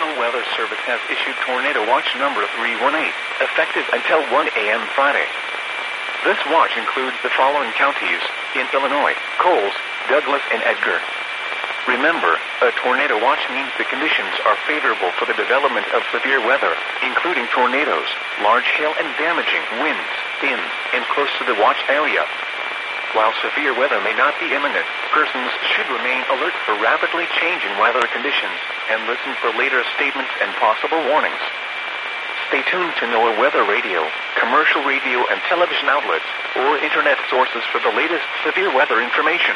National Weather Service has issued Tornado Watch number 318, effective until 1 a.m. Friday. This watch includes the following counties in Illinois: Coles, Douglas, and Edgar. Remember, a tornado watch means the conditions are favorable for the development of severe weather, including tornadoes, large hail, and damaging winds in and close to the watch area. While severe weather may not be imminent, persons should remain alert for rapidly changing weather conditions and listen for later statements and possible warnings. Stay tuned to NOAA Weather Radio, commercial radio and television outlets, or internet sources for the latest severe weather information.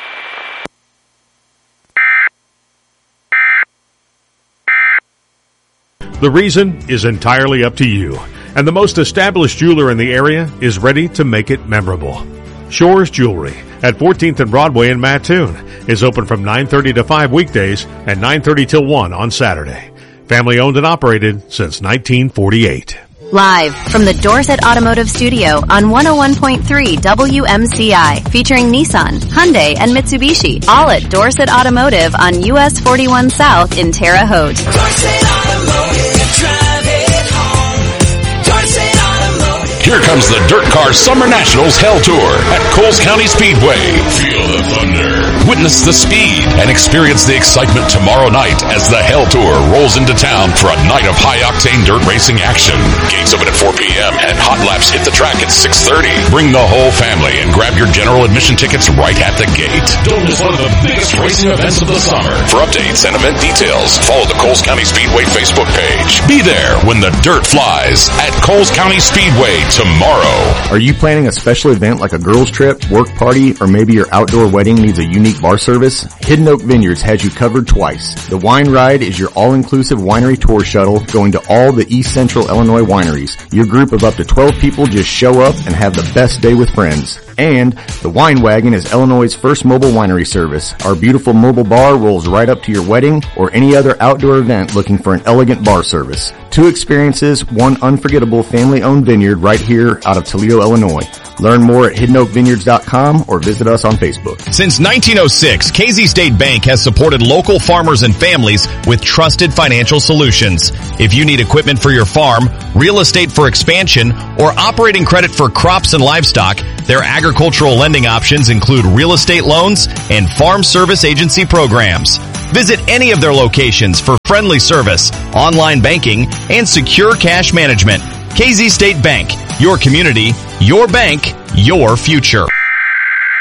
The reason is entirely up to you, and the most established jeweler in the area is ready to make it memorable. Shores Jewelry at 14th and Broadway in Mattoon is open from 9:30 to 5 weekdays and 9:30 till 1 on Saturday. Family owned and operated since 1948. Live from the Dorset Automotive Studio on 101.3 WMCI, featuring Nissan, Hyundai, and Mitsubishi, all at Dorset Automotive on US 41 South in Terre Haute. Dorset Automotive, drive it home. Dorset Automotive. Here comes the Dirt Car Summer Nationals Hell Tour at Coles County Speedway. Feel the thunder. Witness the speed and experience the excitement tomorrow night as the Hell Tour rolls into town for a night of high-octane dirt racing action. Gates open at 4 p.m. and hot laps hit the track at 6:30. Bring the whole family and grab your general admission tickets right at the gate. Don't miss one of the biggest racing events of the summer. For updates and event details, follow the Coles County Speedway Facebook page. Be there when the dirt flies at Coles County Speedway tomorrow. Are you planning a special event like a girls' trip, work party, or maybe your outdoor wedding needs a unique bar service? Hidden Oak Vineyards has you covered twice. The Wine Ride is your all-inclusive winery tour shuttle going to all the East Central Illinois wineries. Your group of up to 12 people just show up and have the best day with friends. And the Wine Wagon is Illinois' first mobile winery service. Our beautiful mobile bar rolls right up to your wedding or any other outdoor event looking for an elegant bar service. 2 experiences, 1 unforgettable family-owned vineyard right here out of Toledo, Illinois. Learn more at hiddenoakvineyards.com or visit us on Facebook. Since 1906, KZ State Bank has supported local farmers and families with trusted financial solutions. If you need equipment for your farm, real estate for expansion, or operating credit for crops and livestock, their agricultural lending options include real estate loans and farm service agency programs. Visit any of their locations for friendly service, online banking, and secure cash management. KZ State Bank, your community, your bank, your future.